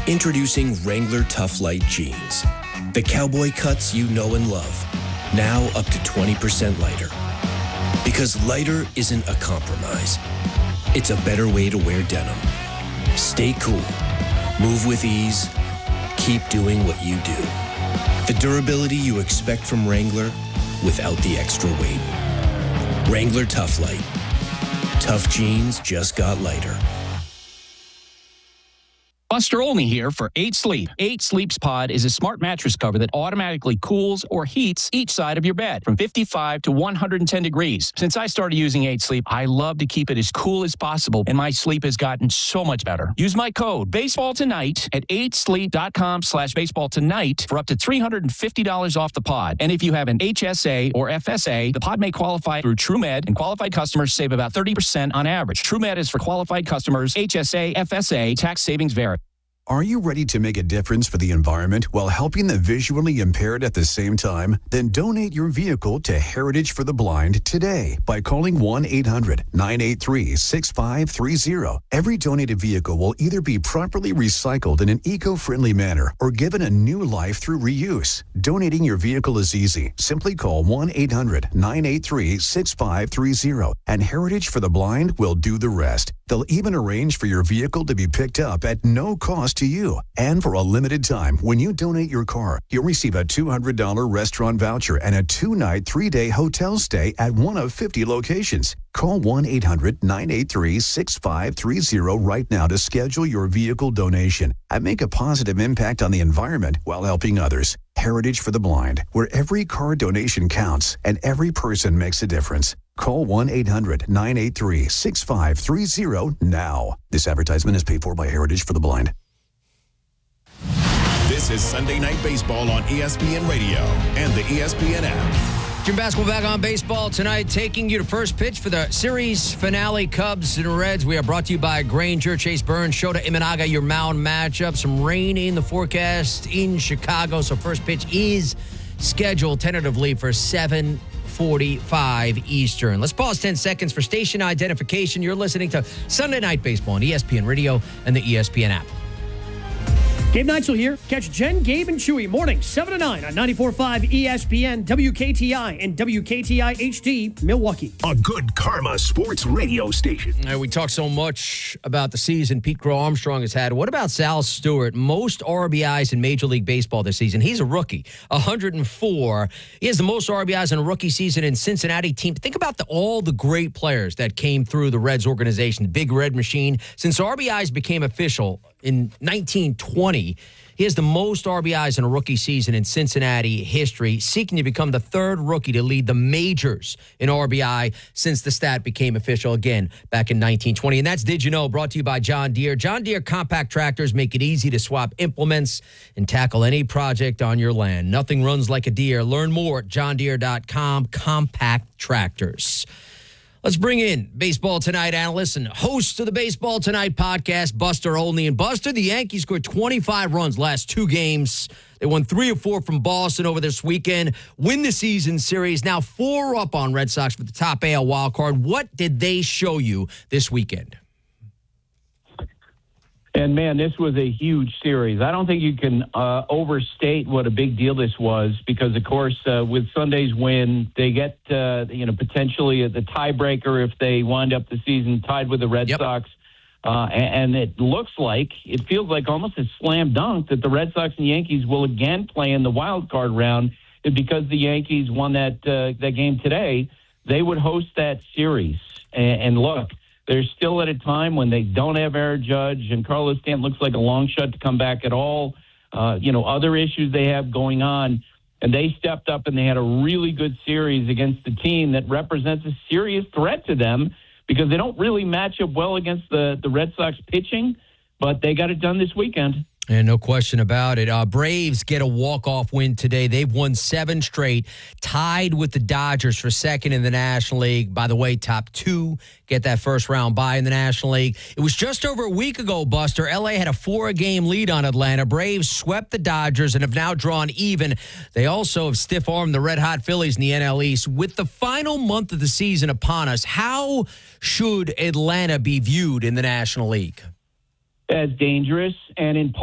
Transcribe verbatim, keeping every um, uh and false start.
Introducing Wrangler Tough Light Jeans. The cowboy cuts you know and love. Now up to twenty percent lighter. Because lighter isn't a compromise. It's a better way to wear denim. Stay cool. Move with ease. Keep doing what you do. The durability you expect from Wrangler without the extra weight. Wrangler Tough Light. Tough jeans just got lighter. Buster Olney here for eight sleep. eight Sleeps Pod is a smart mattress cover that automatically cools or heats each side of your bed from fifty-five to one hundred ten degrees. Since I started using eight sleep, I love to keep it as cool as possible, and my sleep has gotten so much better. Use my code Baseball Tonight at eight sleep dot com slash baseball tonight for up to three hundred fifty dollars off the pod. And if you have an H S A or F S A, the pod may qualify through TrueMed, and qualified customers save about thirty percent on average. TrueMed is for qualified customers. H S A, F S A, tax savings vary. Are you ready to make a difference for the environment while helping the visually impaired at the same time? Then donate your vehicle to Heritage for the Blind today by calling one eight hundred nine eight three six five three zero. Every donated vehicle will either be properly recycled in an eco-friendly manner or given a new life through reuse. Donating your vehicle is easy. Simply call one eight hundred nine eight three six five three zero and Heritage for the Blind will do the rest. They'll even arrange for your vehicle to be picked up at no cost to you. And for a limited time, when you donate your car, you'll receive a two hundred dollars restaurant voucher and a two-night, three-day hotel stay at one of fifty locations. Call one eight hundred nine eight three six five three zero right now to schedule your vehicle donation and make a positive impact on the environment while helping others. Heritage for the Blind, where every car donation counts and every person makes a difference. Call one eight hundred nine eight three six five three zero now. This advertisement is paid for by Heritage for the Blind. This is Sunday Night Baseball on E S P N Radio and the E S P N app. Jim Basketball back on Baseball Tonight, taking you to first pitch for the series finale, Cubs and Reds. We are brought to you by Granger, Chase Burns, Shota Imanaga, your mound matchup. Some rain in the forecast in Chicago, so first pitch is scheduled tentatively for seven forty-five Eastern. Let's pause ten seconds for station identification. You're listening to Sunday Night Baseball on E S P N Radio and the E S P N app. Gabe Neitzel here. Catch Jen, Gabe, and Chewy mornings seven to nine on ninety-four point five E S P N, W K T I, and W K T I H D, Milwaukee. A good Karma Sports radio station. Uh, we talk so much about the season Pete Crow Armstrong has had. What about Sal Stewart? Most R B Is in Major League Baseball this season. He's a rookie, one hundred four. He has the most R B Is in a rookie season in Cincinnati team. Think about the, all the great players that came through the Reds organization, the Big Red Machine. Since R B Is became official in nineteen twenty, he has the most R B Is in a rookie season in Cincinnati history, seeking to become the third rookie to lead the majors in R B I since the stat became official again back in nineteen twenty. And that's Did You Know, brought to you by John Deere. John Deere compact tractors make it easy to swap implements and tackle any project on your land. Nothing runs like a Deere. Learn more at john deere dot com. Compact tractors. Let's bring in Baseball Tonight analyst and host of the Baseball Tonight podcast, Buster Olney. And Buster, the Yankees scored twenty-five runs last two games. They won three or four from Boston over this weekend. Win the season series. Now four up on Red Sox for the top A L wild card. What did they show you this weekend? And, man, this was a huge series. I don't think you can uh, overstate what a big deal this was because, of course, uh, with Sunday's win, they get, uh, you know, potentially the tiebreaker if they wind up the season tied with the Red Yep. Sox. Uh, and, and it looks like, it feels like almost a slam dunk that the Red Sox and Yankees will again play in the wild card round. And because the Yankees won that, uh, that game today, they would host that series. And, and look, they're still at a time when they don't have Aaron Judge, and Carlos Stanton looks like a long shot to come back at all. Uh, you know, other issues they have going on, and they stepped up and they had a really good series against the team that represents a serious threat to them because they don't really match up well against the, the Red Sox pitching, but they got it done this weekend. And no question about it. Uh, Braves get a walk-off win today. They've won seven straight, tied with the Dodgers for second in the National League. By the way, top two get that first-round bye in the National League. It was just over a week ago, Buster. L A had a four-game lead on Atlanta. Braves swept the Dodgers and have now drawn even. They also have stiff-armed the red-hot Phillies in the N L East. With the final month of the season upon us, how should Atlanta be viewed in the National League? As dangerous and in